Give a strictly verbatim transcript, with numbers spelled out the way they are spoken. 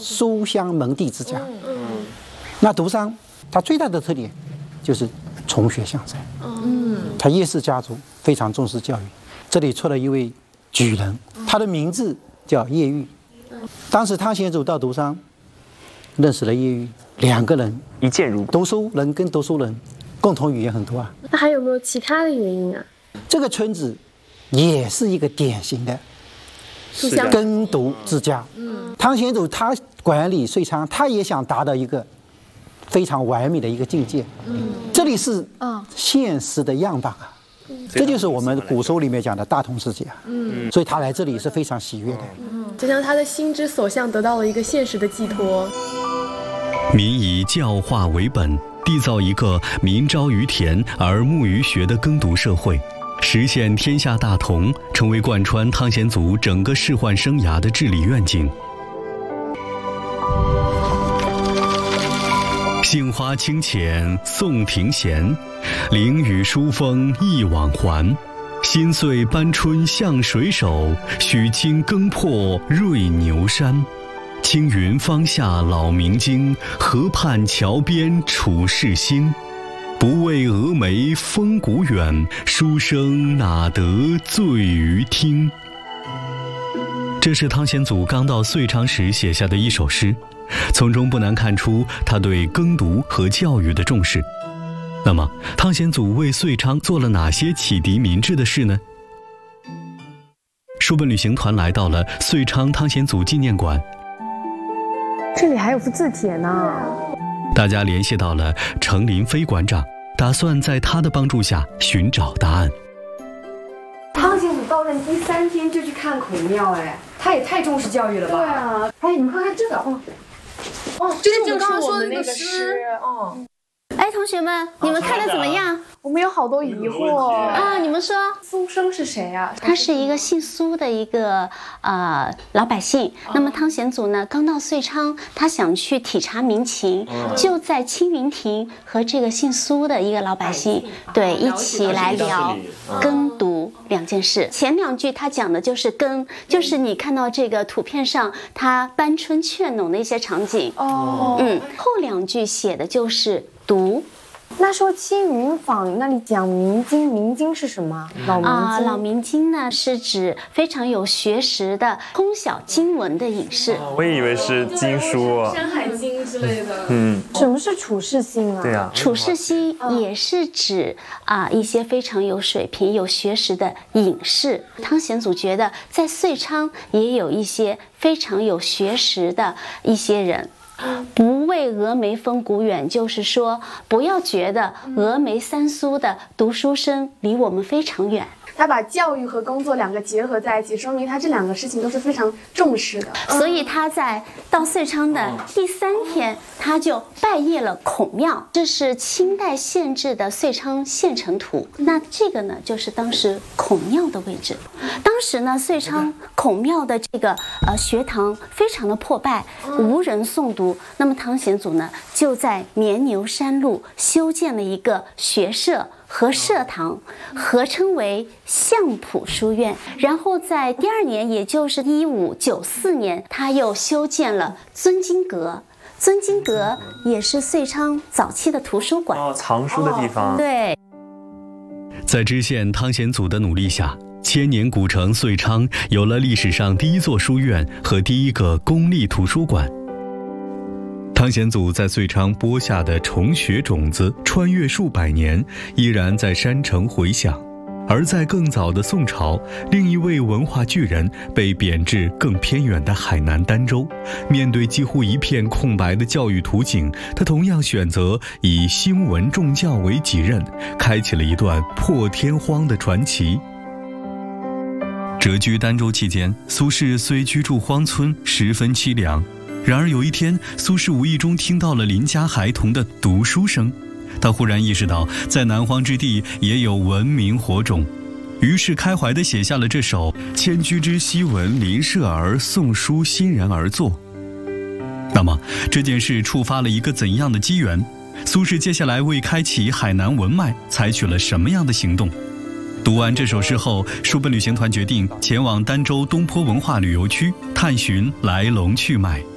书香门第之家。嗯，那独商它最大的特点就是从学向善。嗯，他叶氏家族非常重视教育，这里出了一位举人，他的名字叫叶玉。当时汤显祖到独商，认识了叶玉，两个人一见如故。 读书人跟读书人共同语言很多啊。 那还有没有其他的原因啊？ 这个村子也是一个典型的耕读之家。嗯，汤显祖他管理遂昌，他也想达到一个非常完美的一个境界。嗯，这里是现实的样板啊。嗯，这就是我们古书里面讲的大同世界啊。嗯，所以他来这里是非常喜悦的。 嗯，就像他的心之所向得到了一个现实的寄托。 民以教化为本，缔造一个民昭于田而牧于学的耕读社会，实现天下大同，成为贯穿汤显祖整个仕宦生涯的治理愿景。杏花清浅宋庭闲，凌雨疏风一往还。新岁搬春向水手，许清耕破瑞牛山。青云方下老明经，河畔桥边处世新。不为峨眉峰谷远，书生哪得醉于听。这是汤显祖刚到遂昌时写下的一首诗，从中不难看出他对耕读和教育的重视。那么，汤显祖为遂昌做了哪些启迪民智的事呢？书本旅行团来到了遂昌汤显祖纪念馆， 这里还有幅字帖呢。 大家联系到了程林飞馆长，打算在他的帮助下寻找答案。 汤显祖到任第三天就去看孔庙，哎，他也太重视教育了吧？对啊，哎，你们看看这个，哦，哦，这就刚刚说的那个诗，哦。 哎，同学们，你们看的怎么样？ 我们有好多疑惑啊！你们说， 苏生是谁啊？ 他是一个姓苏的一个呃老百姓。那么汤显祖呢，刚到遂昌，他想去体察民情，就在青云亭和这个姓苏的一个老百姓对一起来聊耕读两件事。前两句他讲的就是耕，就是你看到这个图片上他搬春劝农的一些场景。哦，嗯，后两句写的就是读。 那说青云坊那里讲明经，明经是什么？老明经啊，老明经呢是指非常有学识的、通晓经文的隐士。 哦、我也以为是经书，《 山海经》之类的。 嗯，什么是处世心啊？ 对啊， 处世心也是指啊一些非常有水平、有学识的隐士。汤显祖觉得在遂昌也有一些非常有学识的一些人。不为峨眉峰谷远，就是说不要觉得峨眉三苏的读书生离我们非常远。 他把教育和工作两个结合在一起，说明他这两个事情都是非常重视的。 所以他在到遂昌的第三天，他就拜谒了孔庙。这是清代县制的遂昌县城图。那这个呢，就是当时孔庙的位置。当时呢，遂昌孔庙的这个呃学堂非常的破败，无人诵读。那么汤显祖呢，就在绵牛山路修建了一个学社和社堂，合称为相浦书院。然后在第二年，也就是一五九四年，他又修建了尊经阁。尊经阁也是遂昌早期的图书馆， 哦，藏书的地方。 对， 在知县汤显祖的努力下，千年古城遂昌有了历史上第一座书院和第一个公立图书馆。汤显祖在遂昌播下的崇学种子，穿越数百年，依然在山城回响。而在更早的宋朝，另一位文化巨人被贬至更偏远的海南儋州，面对几乎一片空白的教育图景，他同样选择以兴文重教为己任，开启了一段破天荒的传奇。谪居儋州期间，苏轼虽居住荒村，十分凄凉。然而有一天，苏轼无意中听到了邻家孩童的读书声，他忽然意识到，在南荒之地也有文明火种，于是开怀地写下了这首《迁居之西闻邻舍儿诵书欣然而作》。那么，这件事触发了一个怎样的机缘？苏轼接下来为开启海南文脉，采取了什么样的行动？读完这首诗后，书本旅行团决定前往儋州东坡文化旅游区，探寻来龙去脉。